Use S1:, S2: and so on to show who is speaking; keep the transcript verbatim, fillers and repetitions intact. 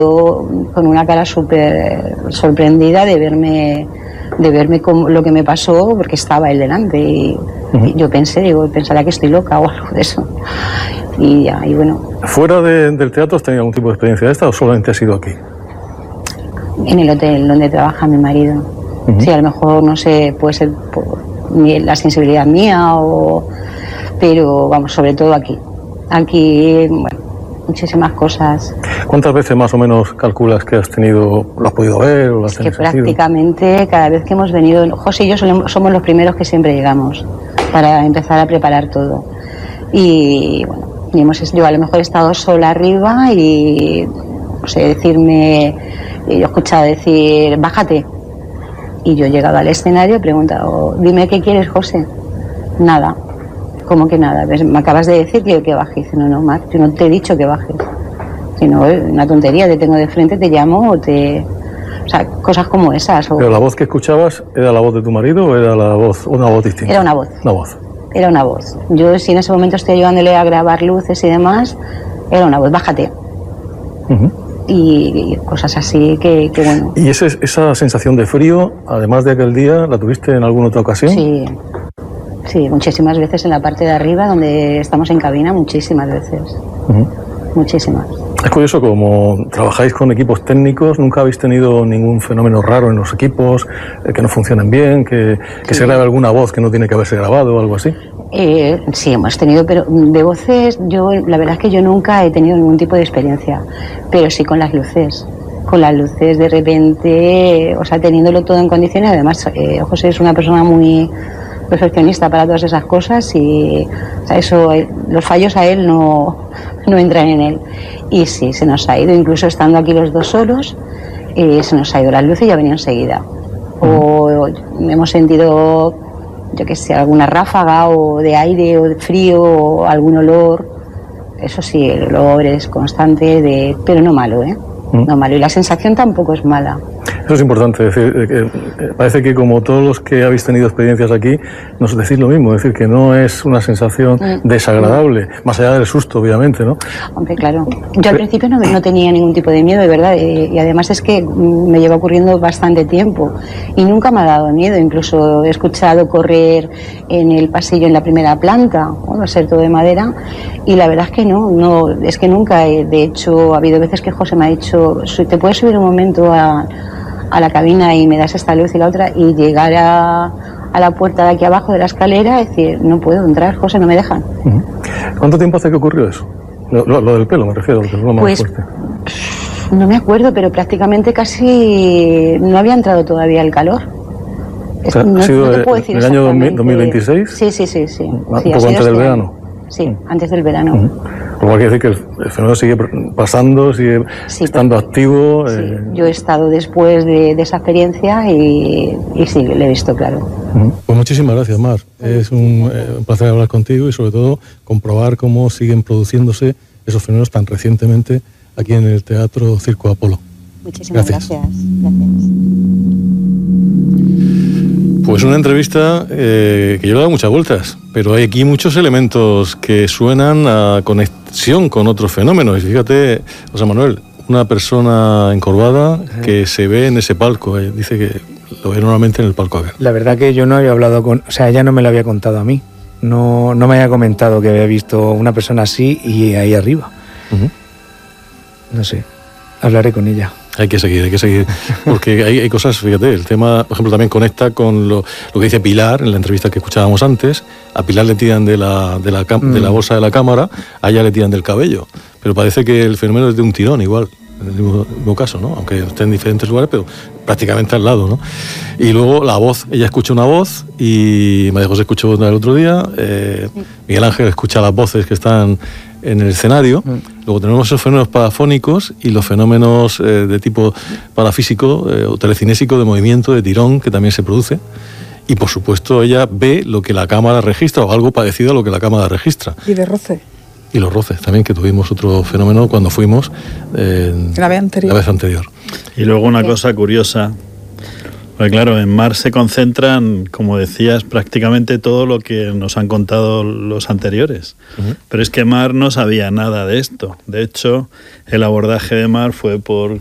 S1: con una cara súper sorprendida de verme de verme como lo que me pasó, porque estaba él delante y, uh-huh. y yo pensé, digo, pensará que estoy loca o algo de eso. Y ya, y bueno.
S2: ¿Fuera de, del teatro has tenido algún tipo de experiencia de esta o solamente has ido aquí?
S1: En el hotel donde trabaja mi marido. Uh-huh. Sí, a lo mejor, no sé, puede ser por la sensibilidad mía o... Pero, vamos, sobre todo aquí. Aquí, bueno, muchísimas cosas.
S2: ¿Cuántas veces más o menos calculas que has tenido, lo has podido ver o lo has
S1: Es que prácticamente cada vez que hemos venido, José y yo somos los primeros que siempre llegamos para empezar a preparar todo. Y bueno, y hemos, yo a lo mejor he estado sola arriba y, no sé, decirme, yo he escuchado decir, bájate. Y yo he llegado al escenario y he preguntado, dime qué quieres, José. Nada. ¿Cómo que nada? Me acabas de decir que, que baje. Dice, no, no, Mar, yo no te he dicho que bajes. Si no, una tontería, te tengo de frente, te llamo o te... O sea, cosas como esas. O...
S2: ¿Pero la voz que escuchabas era la voz de tu marido o era la voz, una voz distinta?
S1: Era una voz.
S2: Una voz.
S1: Era una voz. Yo, si en ese momento estoy ayudándole a grabar luces y demás, era una voz, bájate. Uh-huh. Y, y cosas así que, que bueno.
S2: ¿Y ese, esa sensación de frío, además de aquel día, la tuviste en alguna otra ocasión?
S1: Sí. Sí, muchísimas veces en la parte de arriba, donde estamos en cabina, muchísimas veces. Uh-huh. Muchísimas.
S2: Es curioso, como trabajáis con equipos técnicos, ¿nunca habéis tenido ningún fenómeno raro en los equipos, eh, que no funcionen bien, que, que sí. se grabe alguna voz que no tiene que haberse grabado o algo así?
S1: Eh, sí, hemos tenido, pero de voces, yo la verdad es que yo nunca he tenido ningún tipo de experiencia, pero sí con las luces. Con las luces de repente, o sea, teniéndolo todo en condiciones, además eh, José es una persona muy perfeccionista para todas esas cosas y o sea, eso, los fallos a él no, no entran en él. Y sí, se nos ha ido, incluso estando aquí los dos solos, eh, se nos ha ido las luces y ha venido enseguida. O, o hemos sentido, yo qué sé, alguna ráfaga o de aire o de frío o algún olor. Eso sí, el olor es constante, de, pero no malo, ¿eh? ¿Mm? No malo. Y la sensación tampoco es mala.
S2: Eso es importante, es decir, que parece que como todos los que habéis tenido experiencias aquí, nos decís lo mismo, es decir, que no es una sensación mm. desagradable, mm. más allá del susto, obviamente, ¿no?
S1: Hombre, claro. Yo al principio no, no tenía ningún tipo de miedo, de verdad, y además es que me lleva ocurriendo bastante tiempo y nunca me ha dado miedo, incluso he escuchado correr en el pasillo en la primera planta, bueno, ser todo de madera, y la verdad es que no, no, es que nunca, he, de hecho, ha habido veces que José me ha dicho, ¿te puedes subir un momento a... a la cabina y me das esta luz y la otra y llegar a, a la puerta de aquí abajo de la escalera y decir, no puedo entrar, José, no me dejan?
S2: Uh-huh. ¿Cuánto tiempo hace que ocurrió eso? Lo, lo, lo del pelo me refiero, que es lo más
S1: pues,
S2: fuerte.
S1: No me acuerdo, pero prácticamente casi no había entrado todavía el calor.
S2: O sea,
S1: no,
S2: ¿ha sido
S1: no te puedo decir
S2: el año dos mil veintiséis?
S1: Sí, sí, sí, sí.
S2: ¿Un
S1: sí,
S2: poco antes del verano?
S1: Sí, uh-huh. antes del verano.
S2: Uh-huh. Lo cual quiere decir que el, el fenómeno sigue pasando, sigue sí, estando pero, activo.
S1: Sí.
S2: Eh...
S1: Yo he estado después de, de esa experiencia y, y sí, lo he visto claro.
S2: Uh-huh. Pues muchísimas gracias, Mar. Es un, eh, un placer hablar contigo y sobre todo comprobar cómo siguen produciéndose esos fenómenos tan recientemente aquí en el Teatro Circo Apolo.
S1: Muchísimas gracias. gracias. gracias.
S2: Pues una entrevista eh, que yo le he dado muchas vueltas, pero hay aquí muchos elementos que suenan a conexión con otros fenómenos. Y fíjate, José Manuel, una persona encorvada que se ve en ese palco, eh, dice que lo ve normalmente en el palco aquel.
S3: La verdad que yo no había hablado con, o sea, ella no me lo había contado a mí, no, no me había comentado que había visto una persona así y ahí arriba. Uh-huh. No sé, hablaré con ella.
S2: Hay que seguir, hay que seguir, porque hay, hay cosas, fíjate, el tema, por ejemplo, también conecta con lo, lo que dice Pilar en la entrevista que escuchábamos antes. A Pilar le tiran de la, de la, mm. de la bolsa de la cámara, a ella le tiran del cabello, pero parece que el fenómeno es de un tirón igual, en el mismo, mismo caso, ¿no? Aunque esté en diferentes lugares, pero prácticamente al lado, ¿no? Y luego la voz, ella escucha una voz y María José escuchó otra el otro día, eh, sí. Miguel Ángel escucha las voces que están en el escenario. Mm. Luego tenemos esos fenómenos parafónicos y los fenómenos eh, de tipo parafísico eh, o telecinésico de movimiento, de tirón, que también se produce. Y por supuesto ella ve lo que la cámara registra o algo parecido a lo que la cámara registra.
S4: Y de roce.
S2: Y los roces también, que tuvimos otro fenómeno cuando fuimos eh,
S4: la vez anterior.
S2: la vez anterior.
S5: Y luego una cosa curiosa,
S4: Pues claro, en Mar se concentran, como decías, prácticamente todo lo que nos han contado los anteriores. Uh-huh. Pero es que Mar no sabía nada de esto. De hecho, el abordaje de Mar fue por